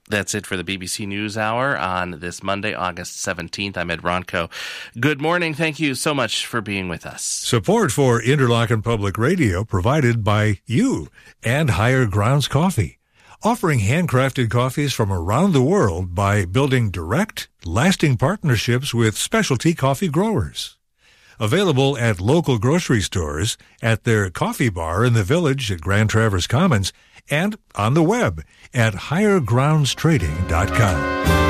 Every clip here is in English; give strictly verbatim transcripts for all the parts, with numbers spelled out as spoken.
That's it for the B B C NewsHour on this Monday, August seventeenth. I'm Ed Ronco. Good morning. Thank you so much for being with us. Support for Interlochen Public Radio provided by you and Higher Grounds Coffee, offering handcrafted coffees from around the world by building direct, lasting partnerships with specialty coffee growers. Available at local grocery stores, at their coffee bar in the village at Grand Traverse Commons, and on the web at higher grounds trading dot com.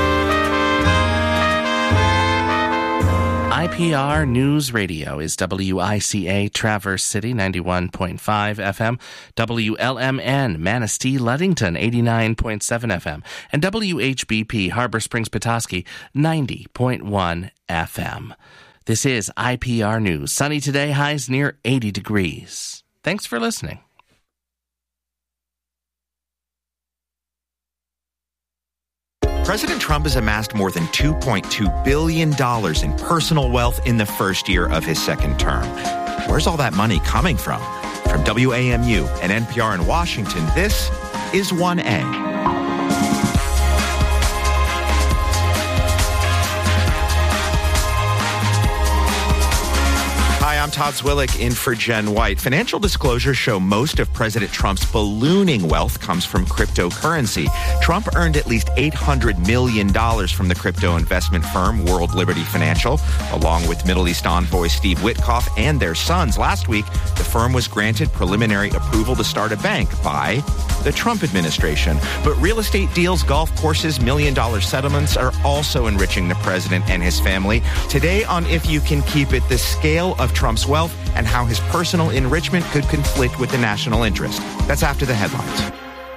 I P R News Radio is W I C A Traverse City ninety-one point five F M, W L M N Manistee Ludington eighty-nine point seven F M, and W H B P Harbor Springs Petoskey ninety point one F M. This is I P R News. Sunny today, highs near eighty degrees. Thanks for listening. President Trump has amassed more than two point two billion dollars in personal wealth in the first year of his second term. Where's all that money coming from? From W A M U and N P R in Washington, this is one A. I'm Todd Zwillick in for Jen White. Financial disclosures show most of President Trump's ballooning wealth comes from cryptocurrency. Trump earned at least eight hundred million dollars from the crypto investment firm World Liberty Financial, along with Middle East envoy Steve Witkoff and their sons. Last week, the firm was granted preliminary approval to start a bank by the Trump administration. But real estate deals, golf courses, million-dollar settlements are also enriching the president and his family. Today on If You Can Keep It, the scale of Trump's wealth and how his personal enrichment could conflict with the national interest. That's after the headlines.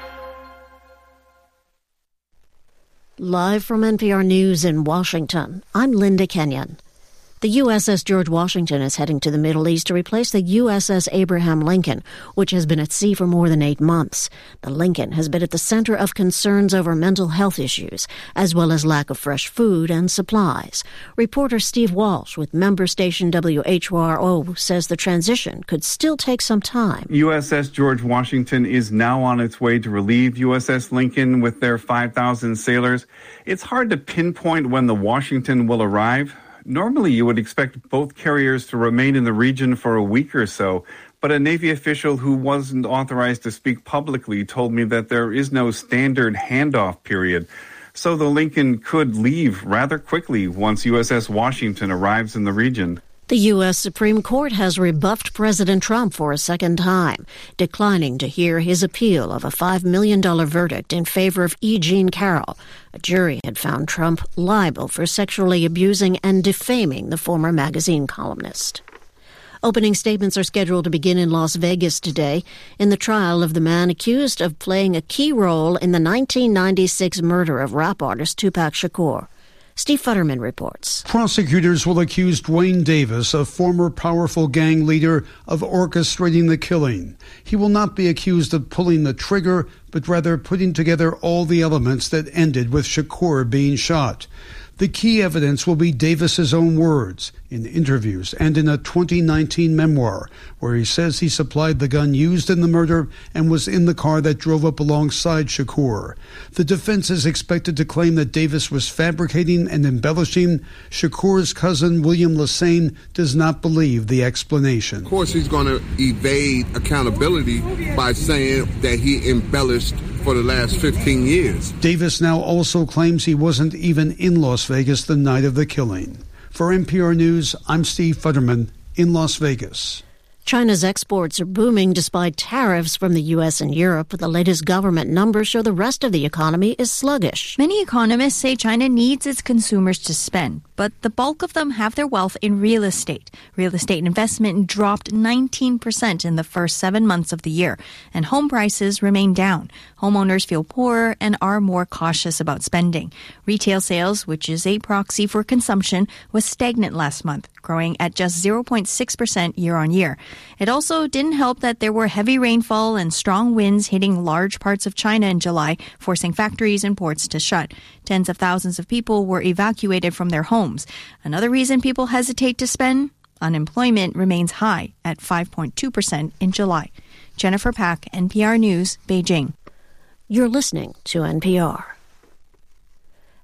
Live from N P R News in Washington, I'm Linda Kenyon. The U S S George Washington is heading to the Middle East to replace the U S S Abraham Lincoln, which has been at sea for more than eight months. The Lincoln has been at the center of concerns over mental health issues, as well as lack of fresh food and supplies. Reporter Steve Walsh with member station W H R O says the transition could still take some time. U S S George Washington is now on its way to relieve U S S Lincoln with their five thousand sailors. It's hard to pinpoint when the Washington will arrive. Normally, you would expect both carriers to remain in the region for a week or so, but a Navy official who wasn't authorized to speak publicly told me that there is no standard handoff period. So the Lincoln could leave rather quickly once U S S Washington arrives in the region. The U S Supreme Court has rebuffed President Trump for a second time, declining to hear his appeal of a five million dollars verdict in favor of E. Jean Carroll. A jury had found Trump liable for sexually abusing and defaming the former magazine columnist. Opening statements are scheduled to begin in Las Vegas today in the trial of the man accused of playing a key role in the nineteen ninety-six murder of rap artist Tupac Shakur. Steve Futterman reports. Prosecutors will accuse Dwayne Davis, a former powerful gang leader, of orchestrating the killing. He will not be accused of pulling the trigger, but rather putting together all the elements that ended with Shakur being shot. The key evidence will be Davis's own words in interviews and in a twenty nineteen memoir, where he says he supplied the gun used in the murder and was in the car that drove up alongside Shakur. The defense is expected to claim that Davis was fabricating and embellishing. Shakur's cousin, William Lassane, does not believe the explanation. Of course, he's going to evade accountability by saying that he embellished for the last fifteen years. Davis now also claims he wasn't even in Las Vegas the night of the killing. For N P R News, I'm Steve Futterman in Las Vegas. China's exports are booming despite tariffs from the U S and Europe. The latest government numbers show the rest of the economy is sluggish. Many economists say China needs its consumers to spend, but the bulk of them have their wealth in real estate. Real estate investment dropped nineteen percent in the first seven months of the year, and home prices remain down. Homeowners feel poorer and are more cautious about spending. Retail sales, which is a proxy for consumption, was stagnant last month, growing at just zero point six percent year on year. It also didn't help that there were heavy rainfall and strong winds hitting large parts of China in July, forcing factories and ports to shut. Tens of thousands of people were evacuated from their homes. Another reason people hesitate to spend? Unemployment remains high at five point two percent in July. Jennifer Pack, N P R News, Beijing. You're listening to N P R.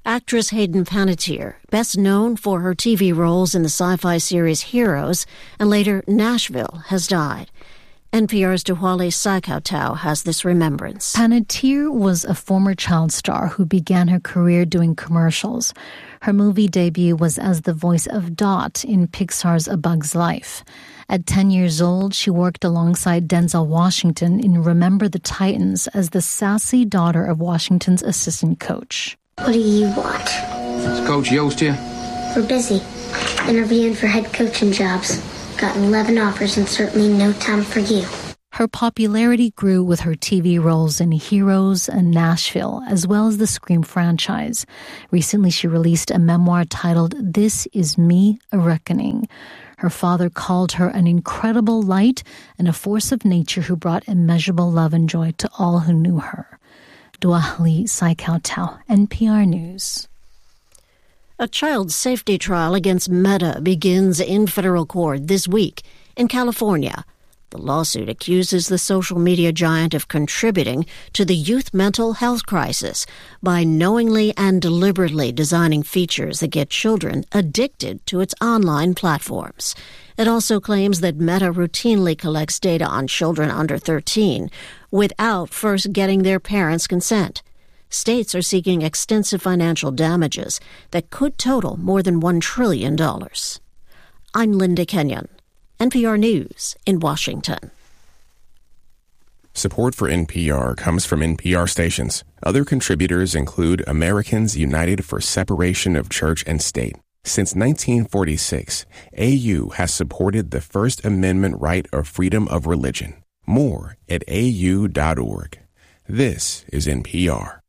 Actress Hayden Panettiere, best known for her T V roles in the sci-fi series Heroes and later Nashville, has died. N P R's Duhwale Saikautau has this remembrance. Panettiere was a former child star who began her career doing commercials. Her movie debut was as the voice of Dot in Pixar's A Bug's Life. At ten years old, she worked alongside Denzel Washington in Remember the Titans as the sassy daughter of Washington's assistant coach. What do you want? Is Coach Yost here? We're busy. Interviewing for head coaching jobs. Got eleven offers and certainly no time for you. Her popularity grew with her T V roles in Heroes and Nashville, as well as the Scream franchise. Recently, she released a memoir titled This Is Me, A Reckoning. Her father called her an incredible light and a force of nature who brought immeasurable love and joy to all who knew her. Duahli Saikautau, N P R News. A child safety trial against Meta begins in federal court this week in California. The lawsuit accuses the social media giant of contributing to the youth mental health crisis by knowingly and deliberately designing features that get children addicted to its online platforms. It also claims that Meta routinely collects data on children under thirteen without first getting their parents' consent. States are seeking extensive financial damages that could total more than one trillion dollars. I'm Linda Kenyon, N P R News in Washington. Support for N P R comes from N P R stations. Other contributors include Americans United for Separation of Church and State. Since nineteen forty-six, A U has supported the First Amendment right of freedom of religion. More at A U dot org. This is N P R.